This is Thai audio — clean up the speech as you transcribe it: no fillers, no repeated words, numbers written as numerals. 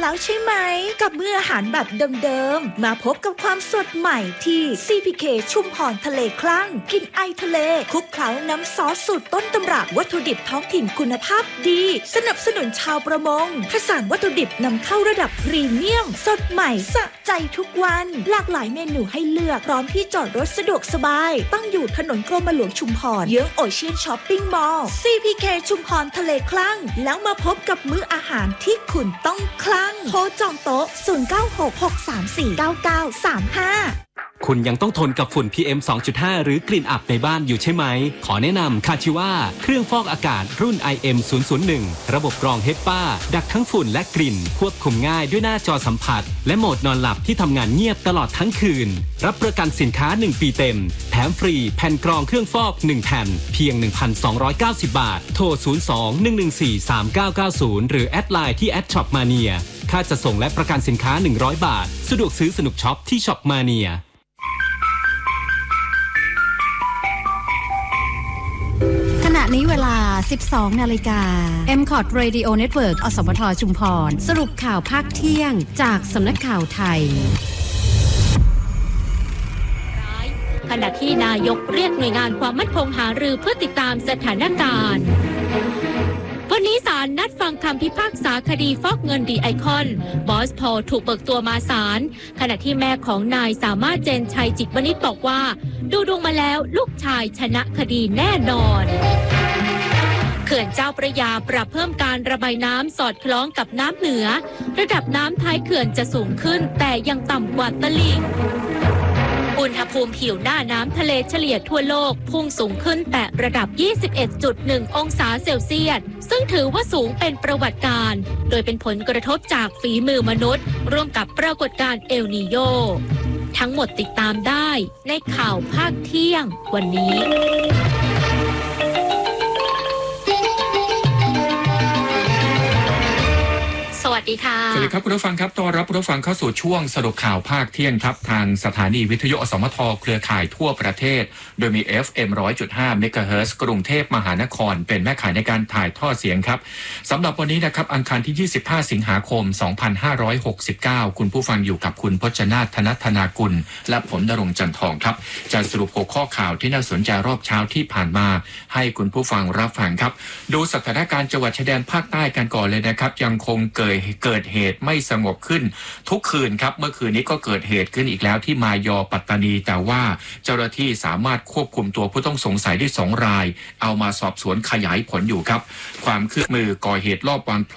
แล้วใช่ไหมกับมื้ออาหารแบบเดิมๆมาพบกับความสดใหม่ที่ CPK ชุมพรทะเลคลั่งกินไอทะเลคลุกเคล้าน้ำซอสสูตรต้นตำรับวัตถุดิบท้องถิ่นคุณภาพดีสนับสนุนชาวประมงผสานวัตถุดิบนำเข้าระดับพรีเมียมสดใหม่สะใจทุกวันหลากหลายเมนูให้เลือกพร้อมที่จอดรถสะดวกสบายตั้งอยู่ถนนกรมหลวงชุมพรเยื้องโอเชียนช้อปปิ้งมอลล์ CPK ชุมพรทะเลคลั่งแล้วมาพบกับมื้ออาหารที่คุณต้องคลั่งโทรจองโต๊ะ 0966349935 คุณยังต้องทนกับฝุ่น PM 2.5 หรือกลิ่นอับในบ้านอยู่ใช่ไหมขอแนะนำคาชิว่าเครื่องฟอกอากาศรุ่น IM 001ระบบกรองHEPAดักทั้งฝุ่นและกลิ่นควบคุมง่ายด้วยหน้าจอสัมผัสและโหมดนอนหลับที่ทำงานเงียบตลอดทั้งคืนรับประกันสินค้า1ปีเต็มแถมฟรีแผ่นกรองเครื่องฟอก1แผ่นเพียง 1,290 บาทโทร 02-114-3990 หรือแอดไลน์ที่@shopmaniaค่าจะส่งและประกันสินค้า100 บาทสะดวกซื้อสนุกช็อปที่ Shopmania ขณะนี้เวลา 12 นาฬิกา MCOT Radio Network อสมทชุมพรสรุปข่าวภาคเที่ยงจากสำนักข่าวไทยขณะที่นายกเรียกหน่วยงานความมั่นคงหารือเพื่อติดตามสถานการณ์วันนี้ศาลนัดฟังคำพิพากษาคดีฟอกเงินดีไอคอนบอสพอลถูกเบิกตัวมาศาลขณะที่แม่ของนายสามารถเจนชัยจิตวณิชบอกว่าดูดวงมาแล้วลูกชายชนะคดีแน่นอนเขื่อนเจ้าพระยาปรับเพิ่มการระบายน้ำสอดคล้องกับน้ำเหนือระดับน้ำท้ายเขื่อนจะสูงขึ้นแต่ยังต่ำกว่าตลิ่งอุณหภูมิผิวหน้าน้ำทะเลเฉลี่ยทั่วโลกพุ่งสูงขึ้นแต่ระดับ 21.1 องศาเซลเซียสซึ่งถือว่าสูงเป็นประวัติการณ์โดยเป็นผลกระทบจากฝีมือมนุษย์ร่วมกับปรากฏการณ์เอลนีโญทั้งหมดติดตามได้ในข่าวภาคเที่ยงวันนี้สวัสดีค่ะสวัสดีครับคุณผู้ฟังครับต้อนรับคุณผู้ฟังเข้าสู่ช่วงสรุปข่าวภาคเที่ยงครับทางสถานีวิทยุอสมทเครือข่ายทั่วประเทศโดยมี FM 100.5 เมกะเฮิรตซ์กรุงเทพมหานครเป็นแม่ข่ายในการถ่ายทอดเสียงครับสำหรับวันนี้นะครับอังคารที่25สิงหาคม2569คุณผู้ฟังอยู่กับคุณพจนาถ ธนธนากุลและผมณรงค์จันทองครับจะสรุปหัวข้อข่าวที่น่าสนใจรอบเช้าที่ผ่านมาให้คุณผู้ฟังรับฟังครับดูสถานการณ์จังหวัดชายแดนภาคใต้กันก่อนเลยนะครับยังคงเกิดเหตุไม่สงบขึ้นทุกคืนครับเมื่อคืนนี้ก็เกิดเหตุขึ้นอีกแล้วที่มายอปัตตานีแต่ว่าเจ้าหน้าที่สามารถควบคุมตัวผู้ต้องสงสัยได้2 รายเอามาสอบสวนขยายผลอยู่ครับความคืบหน้าก่อเหตุลอบวาง